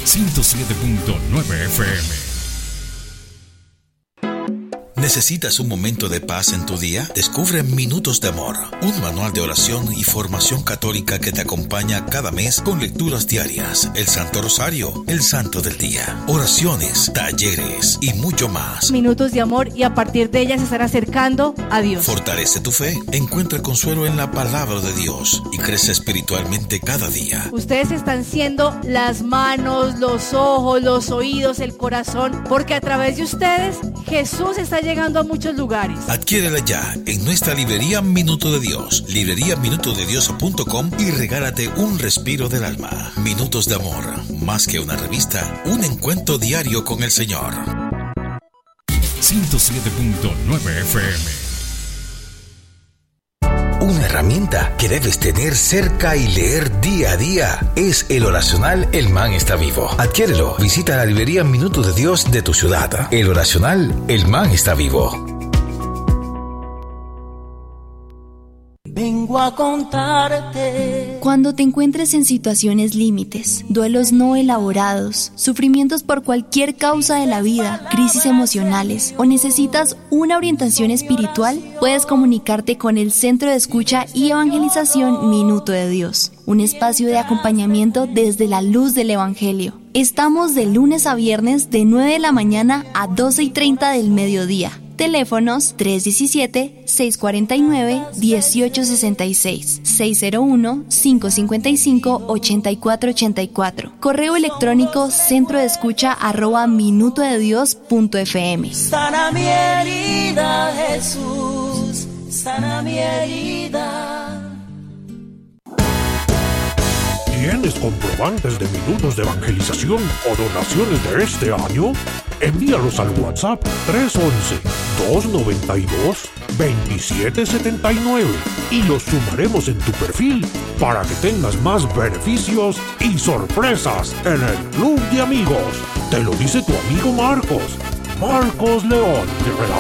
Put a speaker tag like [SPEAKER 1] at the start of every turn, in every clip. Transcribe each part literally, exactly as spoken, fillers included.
[SPEAKER 1] ciento siete punto nueve F M.
[SPEAKER 2] ¿Necesitas un momento de paz en tu día? Descubre Minutos de Amor, un manual de oración y formación católica que te acompaña cada mes con lecturas diarias, el Santo Rosario, el Santo del Día, oraciones, talleres y mucho más.
[SPEAKER 3] Minutos de amor, y a partir de ellas se estará acercando a Dios.
[SPEAKER 2] Fortalece tu fe, encuentra consuelo en la palabra de Dios y crece espiritualmente cada día.
[SPEAKER 3] Ustedes están siendo las manos, los ojos, los oídos, el corazón, porque a través de ustedes Jesús está llegando llegando a muchos lugares.
[SPEAKER 2] Adquiérela ya en nuestra librería Minuto de Dios, librería minuto de dios punto com, y regálate un respiro del alma. Minutos de Amor, más que una revista, un encuentro diario con el Señor.
[SPEAKER 1] ciento siete punto nueve F M.
[SPEAKER 4] Una herramienta que debes tener cerca y leer día a día es el oracional El Man está vivo. Adquiérelo. Visita la librería Minuto de Dios de tu ciudad. El oracional El Man está vivo.
[SPEAKER 5] Vengo a contarte.
[SPEAKER 6] Cuando te encuentres en situaciones límites, duelos no elaborados, sufrimientos por cualquier causa de la vida, crisis emocionales o necesitas una orientación espiritual, puedes comunicarte con el Centro de Escucha y Evangelización Minuto de Dios, un espacio de acompañamiento desde la luz del Evangelio. Estamos de lunes a viernes de nueve de la mañana a doce y treinta del mediodía. Teléfonos tres uno siete, seis cuatro nueve, uno ocho seis seis, seis cero uno, cinco cinco cinco, ocho cuatro ocho cuatro. Correo electrónico centro de escucha arroba minuto de dios punto f m.
[SPEAKER 5] Sana mi herida, Jesús, sana mi herida.
[SPEAKER 7] ¿Tienes comprobantes de minutos de evangelización o donaciones de este año? Envíalos al WhatsApp tres uno uno, dos nueve dos, dos siete siete nueve y los sumaremos en tu perfil para que tengas más beneficios y sorpresas en el Club de Amigos. Te lo dice tu amigo Marcos, Marcos León.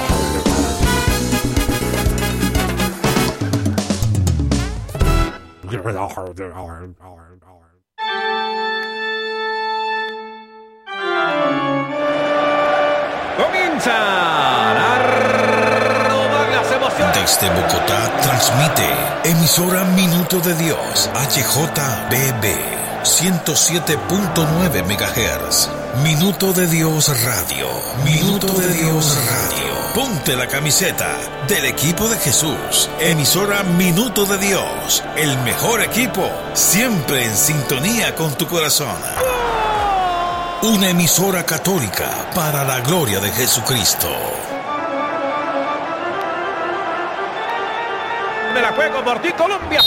[SPEAKER 8] Comienza a robar las emociones.
[SPEAKER 2] Desde Bogotá transmite emisora Minuto de Dios, H J B B, ciento siete punto nueve megahertz. Minuto de Dios Radio. Minuto de Dios Radio. Ponte la camiseta del equipo de Jesús. Emisora Minuto de Dios. El mejor equipo, siempre en sintonía con tu corazón. Una emisora católica para la gloria de Jesucristo.
[SPEAKER 8] Me la juego por ti, Colombia.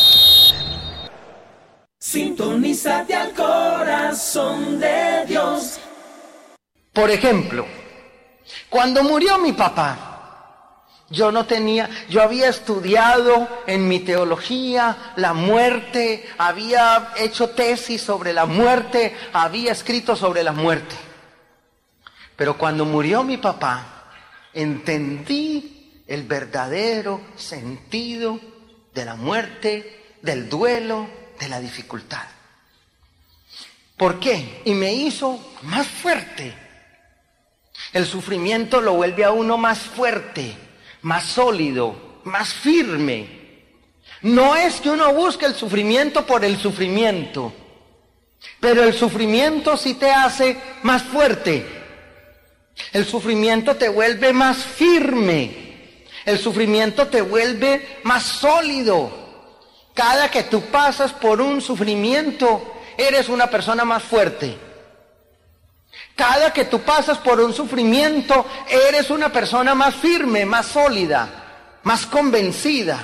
[SPEAKER 5] Sintonízate al corazón de Dios.
[SPEAKER 9] Por ejemplo, cuando murió mi papá, yo no tenía, yo había estudiado en mi teología la muerte, había hecho tesis sobre la muerte, había escrito sobre la muerte. Pero cuando murió mi papá, entendí el verdadero sentido de la muerte, del duelo, de la dificultad. ¿Por qué? Y me hizo más fuerte. El sufrimiento lo vuelve a uno más fuerte, más sólido, más firme. No es que uno busque el sufrimiento por el sufrimiento, pero el sufrimiento sí te hace más fuerte. El sufrimiento te vuelve más firme. El sufrimiento te vuelve más sólido. Cada que tú pasas por un sufrimiento, eres una persona más fuerte. Cada que tú pasas por un sufrimiento, eres una persona más firme, más sólida, más convencida.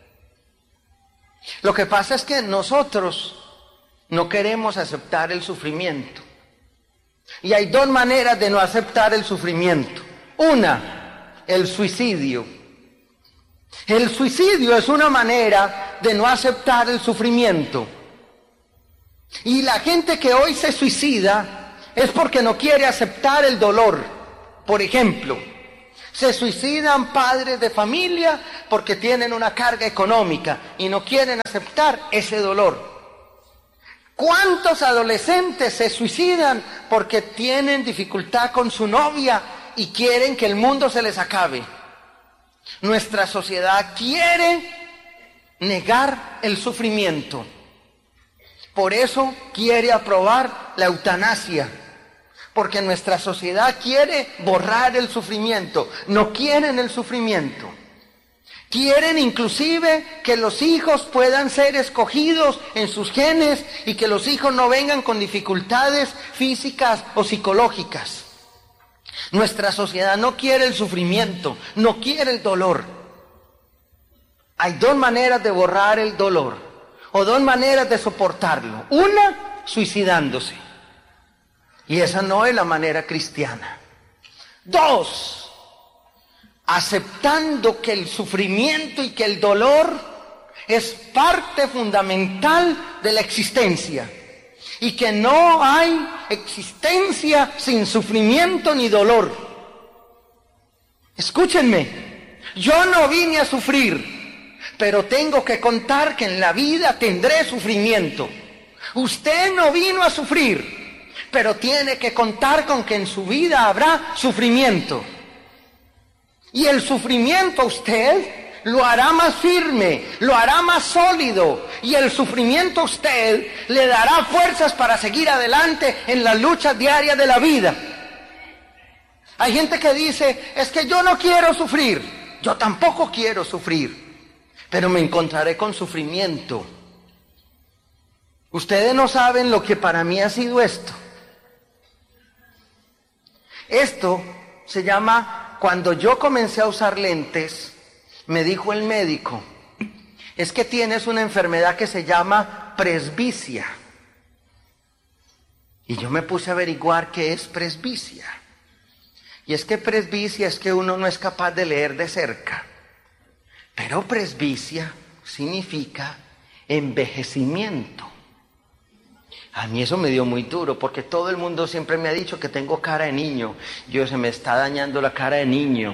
[SPEAKER 9] Lo que pasa es que nosotros no queremos aceptar el sufrimiento. Y hay dos maneras de no aceptar el sufrimiento. Una, el suicidio. El suicidio es una manera de no aceptar el sufrimiento. Y la gente que hoy se suicida es porque no quiere aceptar el dolor. Por ejemplo, se suicidan padres de familia porque tienen una carga económica y no quieren aceptar ese dolor. ¿Cuántos adolescentes se suicidan porque tienen dificultad con su novia y quieren que el mundo se les acabe. Nuestra sociedad quiere negar el sufrimiento. Por eso quiere aprobar la eutanasia. Porque nuestra sociedad quiere borrar el sufrimiento. No quieren el sufrimiento. Quieren inclusive que los hijos puedan ser escogidos en sus genes y que los hijos no vengan con dificultades físicas o psicológicas. Nuestra sociedad no quiere el sufrimiento, no quiere el dolor. Hay dos maneras de borrar el dolor, o dos maneras de soportarlo. Una, suicidándose. Y esa no es la manera cristiana. Dos, aceptando que el sufrimiento y que el dolor es parte fundamental de la existencia. Y que no hay existencia sin sufrimiento ni dolor. Escúchenme, yo no vine a sufrir, pero tengo que contar que en la vida tendré sufrimiento. Usted no vino a sufrir, pero tiene que contar con que en su vida habrá sufrimiento. Y el sufrimiento a usted lo hará más firme, lo hará más sólido, y el sufrimiento a usted le dará fuerzas para seguir adelante en las luchas diarias de la vida. Hay gente que dice, es que yo no quiero sufrir. Yo tampoco quiero sufrir, pero me encontraré con sufrimiento. Ustedes no saben lo que para mí ha sido esto. Esto se llama, cuando yo comencé a usar lentes, me dijo el médico, es que tienes una enfermedad que se llama presbicia. Y yo me puse a averiguar qué es presbicia. Y es que presbicia es que uno no es capaz de leer de cerca. Pero presbicia significa envejecimiento. A mí eso me dio muy duro, porque todo el mundo siempre me ha dicho que tengo cara de niño. Yo, se me está dañando la cara de niño.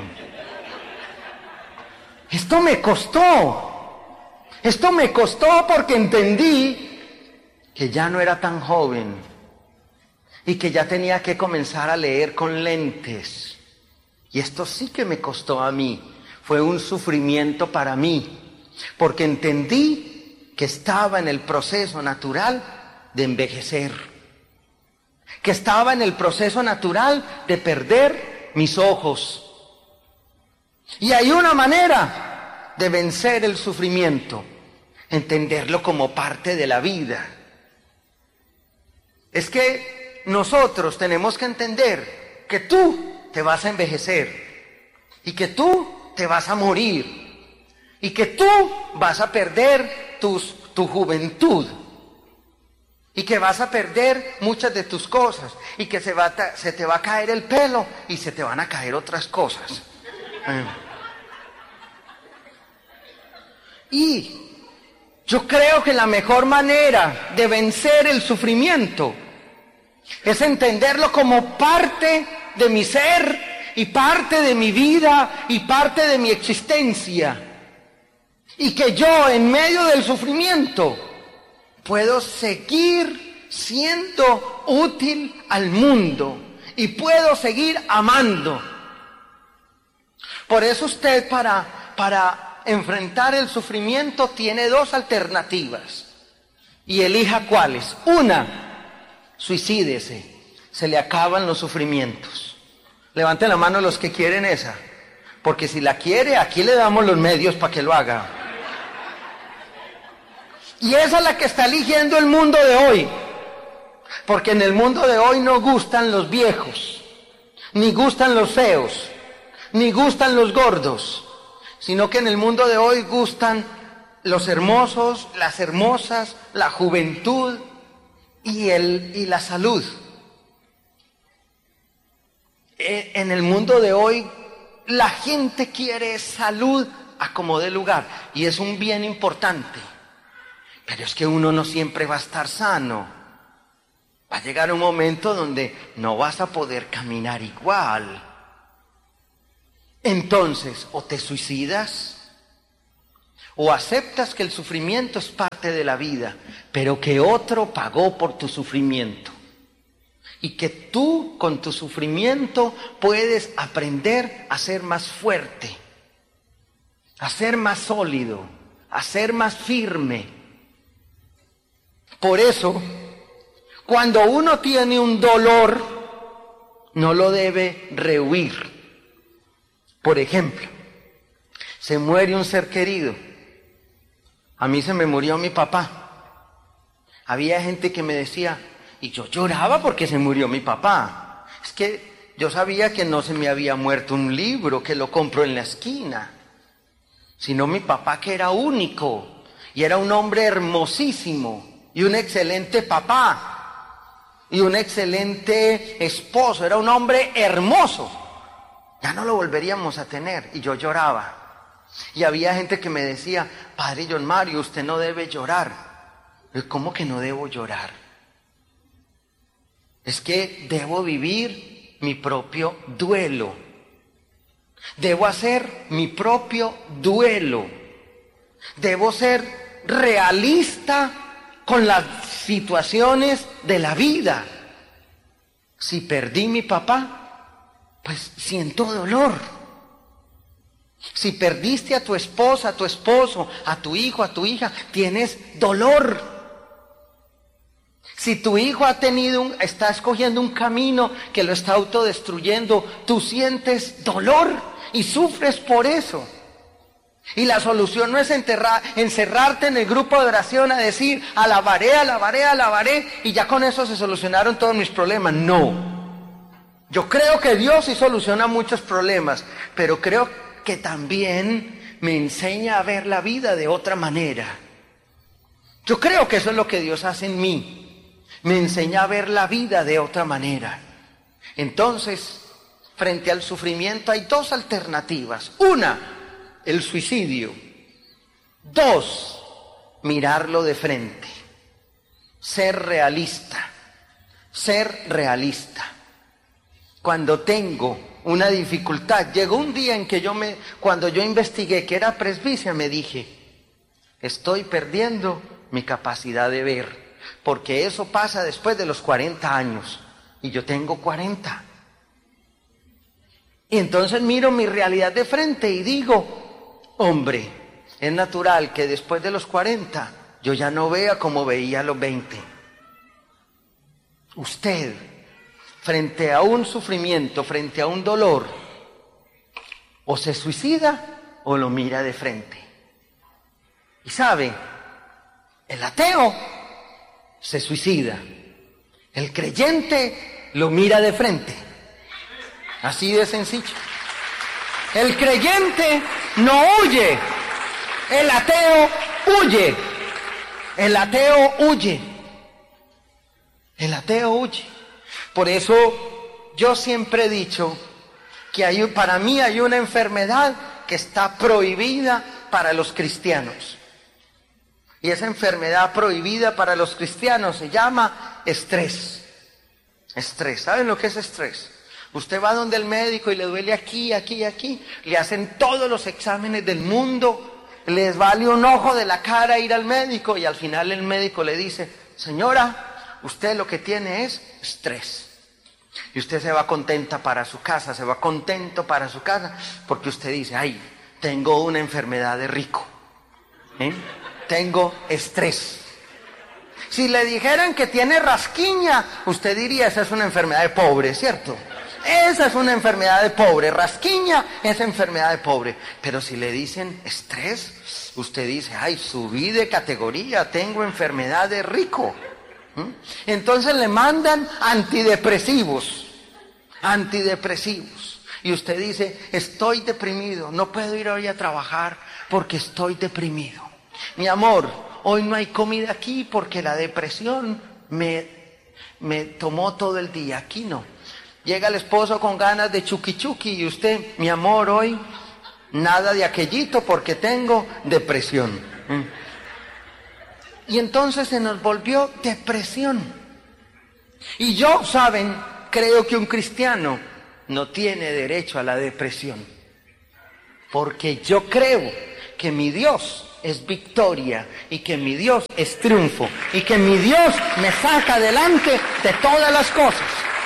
[SPEAKER 9] Esto me costó, esto me costó porque entendí que ya no era tan joven y que ya tenía que comenzar a leer con lentes. Y esto sí que me costó a mí, fue un sufrimiento para mí, porque entendí que estaba en el proceso natural de envejecer, que estaba en el proceso natural de perder mis ojos. Y hay una manera de vencer el sufrimiento, entenderlo como parte de la vida. Es que nosotros tenemos que entender que tú te vas a envejecer y que tú te vas a morir y que tú vas a perder tus, tu juventud y que vas a perder muchas de tus cosas y que se, va a, se te va a caer el pelo y se te van a caer otras cosas. Y yo creo que la mejor manera de vencer el sufrimiento es entenderlo como parte de mi ser y parte de mi vida y parte de mi existencia. Y que yo en medio del sufrimiento puedo seguir siendo útil al mundo y puedo seguir amando. Por eso usted para, para enfrentar el sufrimiento tiene dos alternativas. Y elija cuáles. Una, suicídese. Se le acaban los sufrimientos. Levanten la mano los que quieren esa. Porque si la quiere, aquí le damos los medios para que lo haga. Y esa es la que está eligiendo el mundo de hoy. Porque en el mundo de hoy no gustan los viejos, ni gustan los feos, ni gustan los gordos, sino que en el mundo de hoy gustan los hermosos, las hermosas, la juventud y, el, y la salud. En el mundo de hoy la gente quiere salud a como dé lugar, y es un bien importante, pero es que uno no siempre va a estar sano. Va a llegar un momento donde no vas a poder caminar igual. Entonces, o te suicidas, o aceptas que el sufrimiento es parte de la vida, pero que otro pagó por tu sufrimiento. y que tú con tu sufrimiento puedes aprender a ser más fuerte, a ser más sólido, a ser más firme. Por eso, cuando uno tiene un dolor, no lo debe rehuir. Por ejemplo, se muere un ser querido. A mí se me murió mi papá. Había gente que me decía, y yo lloraba porque se murió mi papá. Es que yo sabía que no se me había muerto un libro, que lo compro en la esquina, sino mi papá, que era único, y era un hombre hermosísimo, y un excelente papá, y un excelente esposo, era un hombre hermoso. Ya no lo volveríamos a tener, y yo lloraba. Y había gente que me decía, Padre John Mario, usted no debe llorar. Y, ¿cómo que no debo llorar? Es que debo vivir mi propio duelo. Debo hacer mi propio duelo. Debo ser realista con las situaciones de la vida. Si perdí mi papá, pues siento dolor. Si perdiste a tu esposa, a tu esposo, a tu hijo, a tu hija, tienes dolor. Si tu hijo ha tenido un, está escogiendo un camino que lo está autodestruyendo, tú sientes dolor y sufres por eso. Y la solución no es enterrar, encerrarte en el grupo de oración a decir, alabaré, alabaré, alabaré, y ya con eso se solucionaron todos mis problemas. No. Yo creo que Dios sí soluciona muchos problemas, pero creo que también me enseña a ver la vida de otra manera. Yo creo que eso es lo que Dios hace en mí. Me enseña a ver la vida de otra manera. Entonces, frente al sufrimiento hay dos alternativas. Una, el suicidio. Dos, mirarlo de frente. Ser realista. Ser realista. Cuando tengo una dificultad, llegó un día en que yo me, cuando yo investigué que era presbicia, me dije, estoy perdiendo mi capacidad de ver, porque eso pasa después de los cuarenta años, y yo tengo cuarenta. Y entonces miro mi realidad de frente y digo, hombre, es natural que después de los cuarenta yo ya no vea como veía a los veinte. Usted, frente a un sufrimiento, frente a un dolor, o se suicida o lo mira de frente. Y sabe, el ateo se suicida, el creyente lo mira de frente. Así de sencillo. El creyente no huye, el ateo huye. El ateo huye. El ateo huye. Por eso yo siempre he dicho que hay, para mí hay una enfermedad que está prohibida para los cristianos. Y esa enfermedad prohibida para los cristianos se llama estrés. Estrés. ¿Saben lo que es estrés? Usted va donde el médico y le duele aquí, aquí, aquí. Le hacen todos los exámenes del mundo. Les vale un ojo de la cara ir al médico. Y al final el médico le dice, señora, usted lo que tiene es estrés. Y usted se va contenta para su casa, se va contento para su casa. Porque usted dice, ay, tengo una enfermedad de rico. ¿Eh? Tengo estrés. Si le dijeran que tiene rasquiña, usted diría, esa es una enfermedad de pobre, ¿cierto? Esa es una enfermedad de pobre. Rasquiña es enfermedad de pobre. Pero si le dicen estrés, usted dice, ay, subí de categoría, tengo enfermedad de rico. ¿Mm? Entonces le mandan antidepresivos. Antidepresivos. Y usted dice, estoy deprimido, no puedo ir hoy a trabajar porque estoy deprimido. Mi amor, hoy no hay comida aquí porque la depresión me, me tomó todo el día. Aquí no. Llega el esposo con ganas de chuki chuki y usted, mi amor, hoy nada de aquellito porque tengo depresión. ¿Mm? Y entonces se nos volvió depresión. Y yo, ¿saben? Creo que un cristiano no tiene derecho a la depresión. Porque yo creo que mi Dios es victoria y que mi Dios es triunfo y que mi Dios me saca adelante de todas las cosas.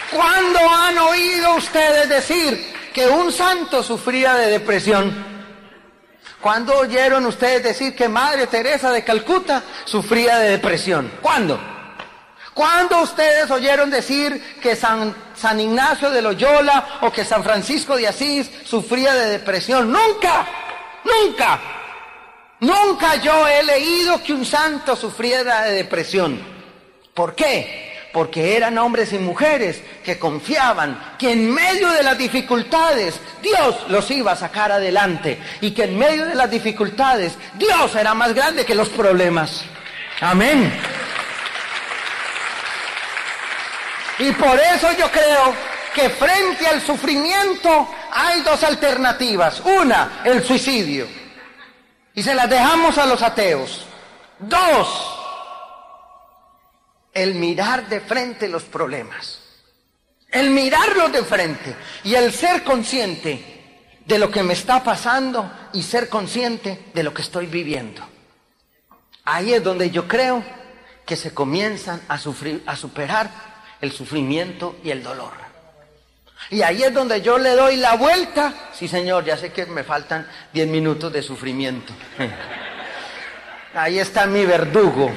[SPEAKER 9] ¿Cuándo han oído ustedes decir que un santo sufría de depresión? ¿Cuándo oyeron ustedes decir que Madre Teresa de Calcuta sufría de depresión? ¿Cuándo? ¿Cuándo ustedes oyeron decir que San, San Ignacio de Loyola o que San Francisco de Asís sufría de depresión? ¡Nunca! ¡Nunca! Nunca yo he leído que un santo sufriera de depresión. ¿Por qué? Porque eran hombres y mujeres que confiaban que en medio de las dificultades Dios los iba a sacar adelante y que en medio de las dificultades Dios era más grande que los problemas. Amén. Y por eso yo creo que frente al sufrimiento hay dos alternativas. Una, el suicidio. Y se las dejamos a los ateos. Dos, el mirar de frente los problemas, el mirarlos de frente y el ser consciente de lo que me está pasando y ser consciente de lo que estoy viviendo. Ahí es donde yo creo que se comienzan a sufrir, a superar el sufrimiento y el dolor. Y ahí es donde yo le doy la vuelta. Sí, Señor, ya sé que me faltan diez minutos de sufrimiento. Ahí está mi verdugo.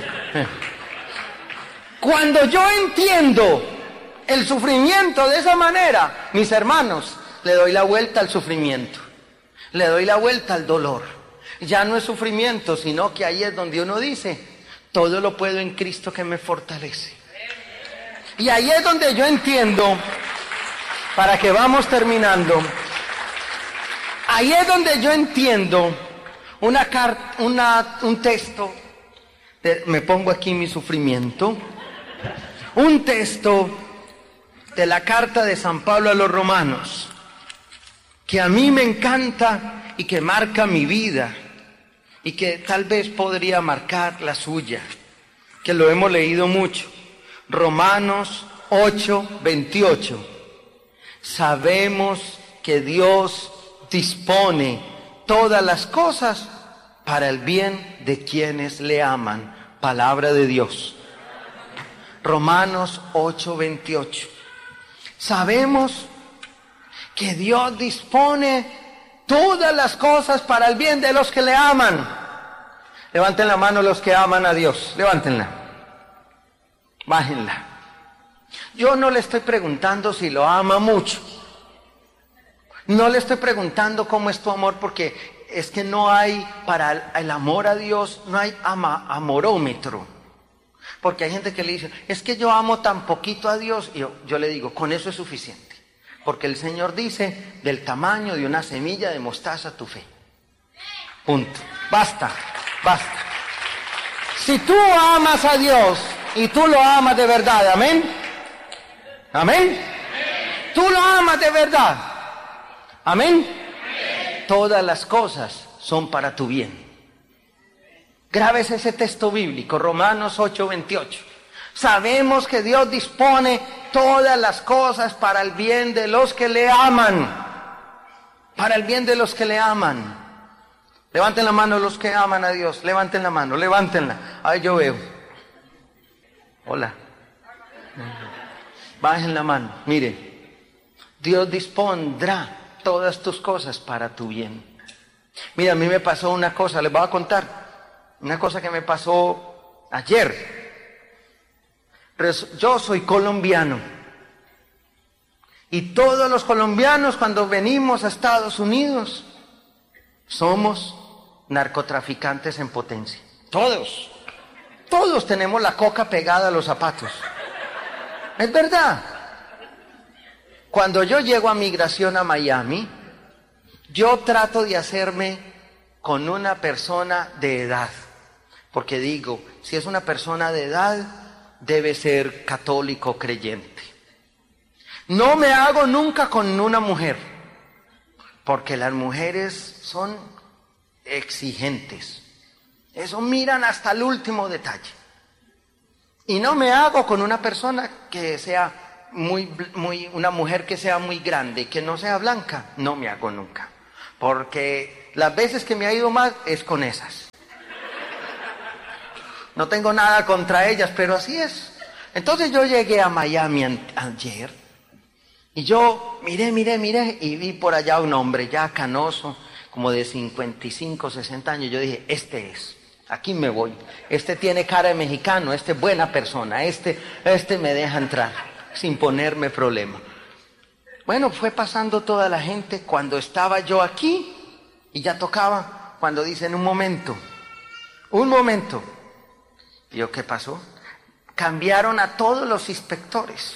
[SPEAKER 9] Cuando yo entiendo el sufrimiento de esa manera, mis hermanos, le doy la vuelta al sufrimiento, le doy la vuelta al dolor. Ya no es sufrimiento, sino que ahí es donde uno dice, todo lo puedo en Cristo que me fortalece. Y ahí es donde yo entiendo, para que vamos terminando, ahí es donde yo entiendo una carta, una, un texto, de, me pongo aquí mi sufrimiento, un texto de la carta de San Pablo a los Romanos, que a mí me encanta y que marca mi vida, y que tal vez podría marcar la suya, que lo hemos leído mucho. Romanos ocho, veintiocho. Sabemos que Dios dispone todas las cosas para el bien de quienes le aman. Palabra de Dios. Romanos ocho, veintiocho. Sabemos que Dios dispone todas las cosas para el bien de los que le aman. Levanten la mano los que aman a Dios. Levántenla. Bájenla. Yo no le estoy preguntando si lo ama mucho. No le estoy preguntando cómo es tu amor, porque es que no hay, para el amor a Dios, no hay ama, amorómetro. Porque hay gente que le dice, es que yo amo tan poquito a Dios. Y yo, yo le digo, con eso es suficiente. Porque el Señor dice, del tamaño de una semilla de mostaza tu fe. Punto. Basta, basta. Si tú amas a Dios y tú lo amas de verdad, amén. Amén. Tú lo amas de verdad. Amén. Todas las cosas son para tu bien. Grábese ese texto bíblico, Romanos ocho, veintiocho. Sabemos que Dios dispone todas las cosas para el bien de los que le aman. Para el bien de los que le aman. Levanten la mano los que aman a Dios. Levanten la mano, levántenla. Ahí yo veo. Hola. Bajen la mano. Mire, Dios dispondrá todas tus cosas para tu bien. Mira, a mí me pasó una cosa, les voy a contar. Una cosa que me pasó ayer. Yo soy colombiano. Y todos los colombianos cuando venimos a Estados Unidos somos narcotraficantes en potencia. Todos. Todos tenemos la coca pegada a los zapatos. Es verdad. Cuando yo llego a migración a Miami, yo trato de hacerme con una persona de edad. Porque digo, si es una persona de edad, debe ser católico creyente. No me hago nunca con una mujer, porque las mujeres son exigentes. Eso miran hasta el último detalle. Y no me hago con una persona que sea muy, muy, una mujer que sea muy grande, que no sea blanca. No me hago nunca. Porque las veces que me ha ido mal es con esas. No tengo nada contra ellas, pero así es. Entonces yo llegué a Miami ayer Y yo miré, miré, miré y vi por allá un hombre ya canoso, como de cincuenta y cinco, sesenta años. Yo dije, este es, aquí me voy. Este tiene cara de mexicano, este es buena persona, este, este me deja entrar sin ponerme problema. Bueno, fue pasando toda la gente. Cuando estaba yo aquí y ya tocaba, cuando dicen un momento, un momento. ¿Y yo qué pasó? Cambiaron a todos los inspectores.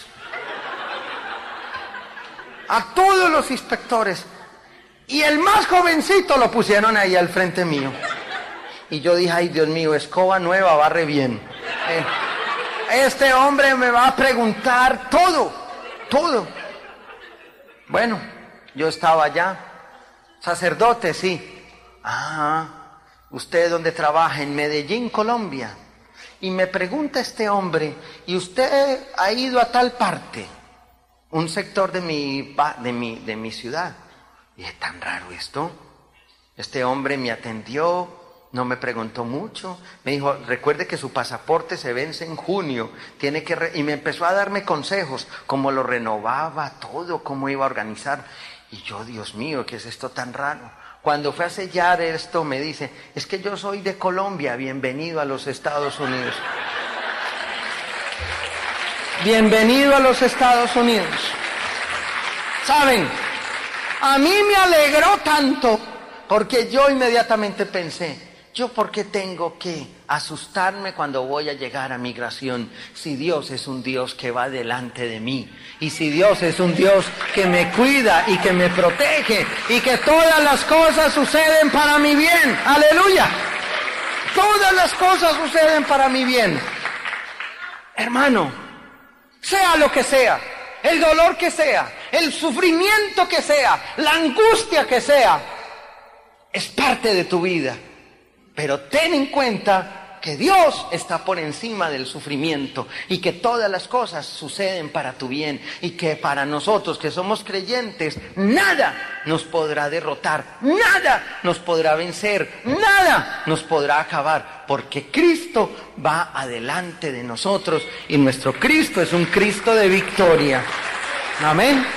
[SPEAKER 9] A todos los inspectores. Y el más jovencito lo pusieron ahí al frente mío. Y yo dije, ay Dios mío, escoba nueva, barre bien. Eh, este hombre me va a preguntar todo, todo. Bueno, yo estaba allá. Sacerdote, sí. Ah, ¿usted dónde trabaja? En Medellín, Colombia. Y me pregunta este hombre, ¿y usted ha ido a tal parte? Un sector de mi, de mi, de mi ciudad. Y es tan raro esto. Este hombre me atendió, no me preguntó mucho. Me dijo, recuerde que su pasaporte se vence en junio. Tiene que re-". Y me empezó a darme consejos, cómo lo renovaba, todo, cómo iba a organizar. Y yo, Dios mío, ¿qué es esto tan raro? Cuando fue a sellar esto, me dice, es que yo soy de Colombia, bienvenido a los Estados Unidos. Bienvenido a los Estados Unidos. ¿Saben? A mí me alegró tanto porque yo inmediatamente pensé, ¿yo por qué tengo que asustarme cuando voy a llegar a migración? Si Dios es un Dios que va delante de mí, y si Dios es un Dios que me cuida y que me protege, y que todas las cosas suceden para mi bien. ¡Aleluya! Todas las cosas suceden para mi bien. Hermano, sea lo que sea, el dolor que sea, el sufrimiento que sea, la angustia que sea, es parte de tu vida. Pero ten en cuenta que Dios está por encima del sufrimiento y que todas las cosas suceden para tu bien y que para nosotros que somos creyentes, nada nos podrá derrotar, nada nos podrá vencer, nada nos podrá acabar, porque Cristo va adelante de nosotros y nuestro Cristo es un Cristo de victoria. Amén.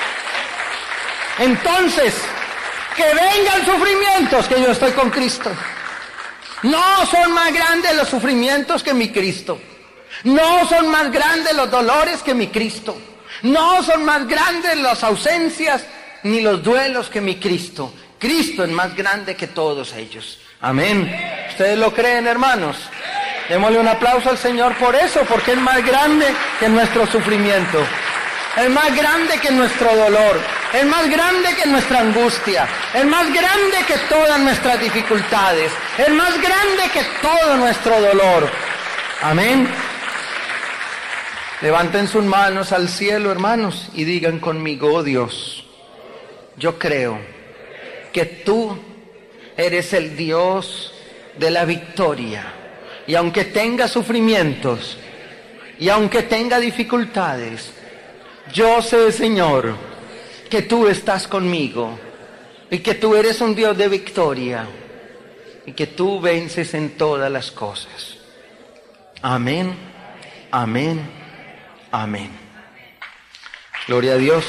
[SPEAKER 9] Entonces, que vengan sufrimientos, que yo estoy con Cristo. No son más grandes los sufrimientos que mi Cristo. No son más grandes los dolores que mi Cristo. No son más grandes las ausencias ni los duelos que mi Cristo. Cristo es más grande que todos ellos. Amén. ¿Ustedes lo creen, hermanos? Démosle un aplauso al Señor por eso, porque es más grande que nuestro sufrimiento. Es más grande que nuestro dolor. Es más grande que nuestra angustia. Es más grande que todas nuestras dificultades. Es más grande que todo nuestro dolor. Amén. Levanten sus manos al cielo, hermanos, y digan conmigo, oh Dios, yo creo que tú eres el Dios de la victoria. Y aunque tenga sufrimientos, y aunque tenga dificultades, yo sé, Señor, que tú estás conmigo y que tú eres un Dios de victoria y que tú vences en todas las cosas. Amén, amén, amén. Gloria a Dios.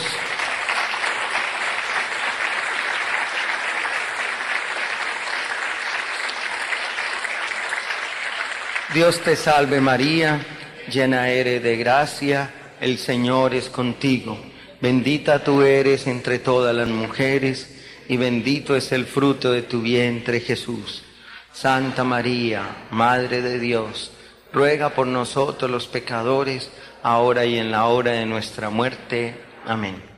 [SPEAKER 9] Dios te salve María, llena eres de gracia, el Señor es contigo. Bendita tú eres entre todas las mujeres, y bendito es el fruto de tu vientre, Jesús. Santa María, Madre de Dios, ruega por nosotros los pecadores, ahora y en la hora de nuestra muerte. Amén.